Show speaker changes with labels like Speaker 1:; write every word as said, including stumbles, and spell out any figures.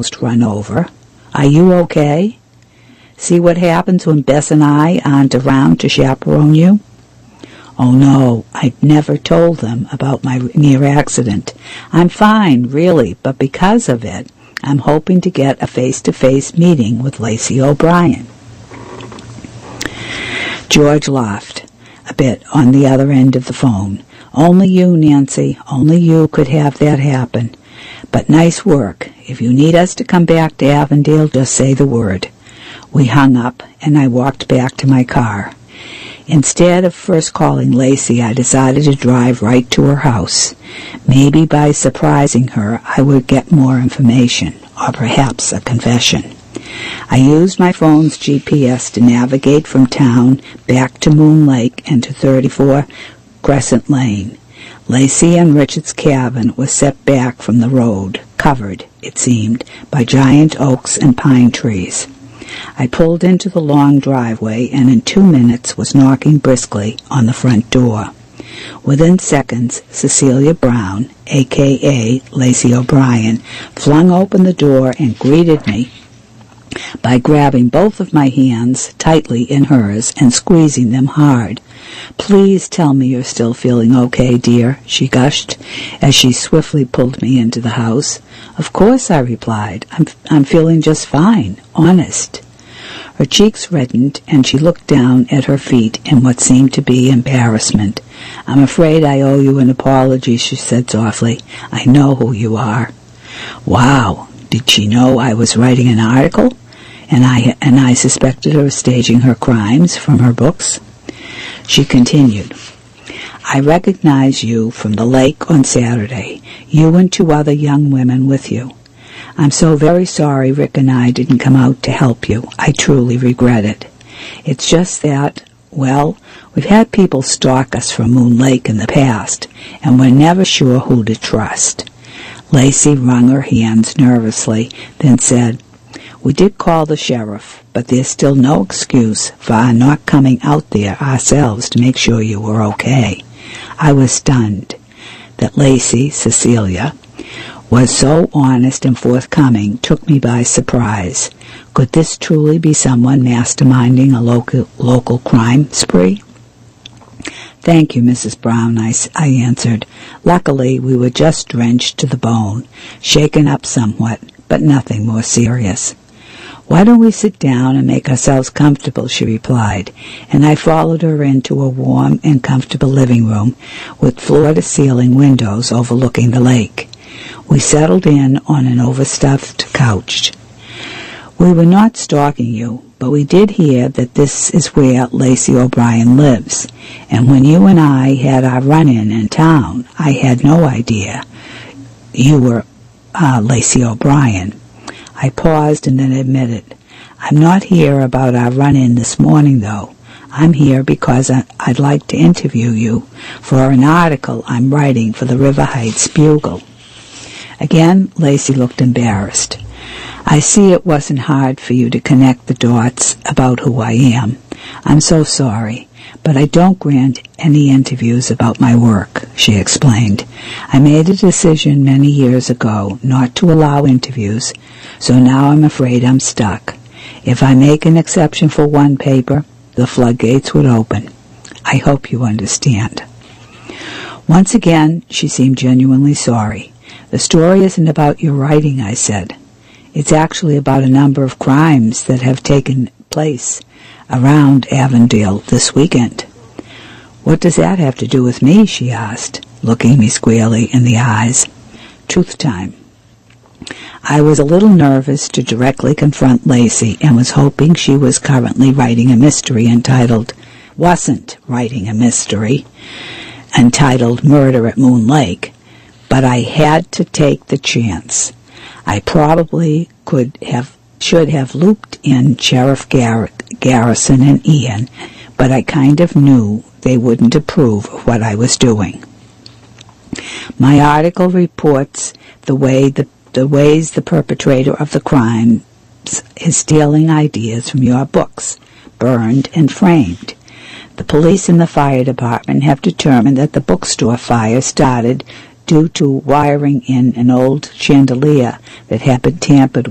Speaker 1: almost run over. Are you okay? See what happens when Bess and I aren't around to chaperone you? Oh, no, I'd never told them about my near accident. I'm fine, really, but because of it, I'm hoping to get a face-to-face meeting with Lacey O'Brien. George laughed a bit on the other end of the phone. Only you, Nancy, only you could have that happen. But nice work. If you need us to come back to Avondale, just say the word. We hung up, and I walked back to my car. Instead of first calling Lacey, I decided to drive right to her house. Maybe by surprising her, I would get more information, or perhaps a confession. I used my phone's G P S to navigate from town back to Moon Lake and to thirty-four Crescent Lane. Lacey and Richard's cabin was set back from the road, covered, it seemed, by giant oaks and pine trees. I pulled into the long driveway and in two minutes was knocking briskly on the front door. Within seconds, Cecilia Brown, a k a. Lacey O'Brien, flung open the door and greeted me by grabbing both of my hands tightly in hers and squeezing them hard. "Please tell me you're still feeling okay, dear," she gushed, as she swiftly pulled me into the house. "Of course," I replied. I'm, I'm feeling just fine, honest." Her cheeks reddened, and she looked down at her feet in what seemed to be embarrassment. "I'm afraid I owe you an apology," she said softly. "I know who you are." Wow, did she know I was writing an article? And I, and I suspected her of staging her crimes from her books? She continued, "I recognize you from the lake on Saturday, you and two other young women with you. I'm so very sorry Rick and I didn't come out to help you. I truly regret it. It's just that, well, we've had people stalk us from Moon Lake in the past, and we're never sure who to trust." Lacey wrung her hands nervously, then said, "We did call the sheriff, but there's still no excuse for our not coming out there ourselves to make sure you were okay." I was stunned that Lacey, Cecilia, was so honest and forthcoming, took me by surprise. Could this truly be someone masterminding a local, local crime spree? "Thank you, Missus Brown," I, I answered. "Luckily, we were just drenched to the bone, shaken up somewhat, but nothing more serious." "Why don't we sit down and make ourselves comfortable?" she replied, and I followed her into a warm and comfortable living room with floor-to-ceiling windows overlooking the lake. We settled in on an overstuffed couch. "We were not stalking you, but we did hear that this is where Lacey O'Brien lives, and when you and I had our run-in in town, I had no idea you were uh, Lacey O'Brien." I paused and then admitted, "I'm not here about our run-in this morning, though. I'm here because I, I'd like to interview you for an article I'm writing for the River Heights Bugle." Again, Lacey looked embarrassed. "I see it wasn't hard for you to connect the dots about who I am. I'm so sorry, but I don't grant any interviews about my work," she explained. "I made a decision many years ago not to allow interviews, so now I'm afraid I'm stuck. If I make an exception for one paper, the floodgates would open. I hope you understand." Once again, she seemed genuinely sorry. "The story isn't about your writing," I said. "It's actually about a number of crimes that have taken place around Avondale this weekend." "What does that have to do with me?" she asked, looking me squarely in the eyes. Truth time. I was a little nervous to directly confront Lacey and was hoping she was currently writing a mystery entitled, wasn't writing a mystery, entitled Murder at Moon Lake, but I had to take the chance. I probably could have, should have looped in Sheriff Gar- Garrison and Ian, but I kind of knew they wouldn't approve of what I was doing. My article reports the way the, the ways the perpetrator of the crime is stealing ideas from your books, Burned and Framed. The police and the fire department have determined that the bookstore fire started due to wiring in an old chandelier that had been tampered